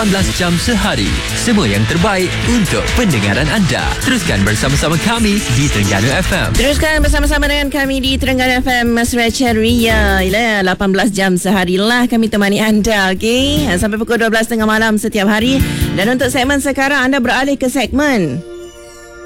18 jam sehari. Semua yang terbaik untuk pendengaran anda. Teruskan bersama-sama kami di Terengganu FM. Teruskan bersama-sama dengan kami di Terengganu FM. Mas Rachel Ria. 18 jam sehari lah kami temani anda, okey? Sampai pukul 12.30 malam setiap hari. Dan untuk segmen sekarang, anda beralih ke segmen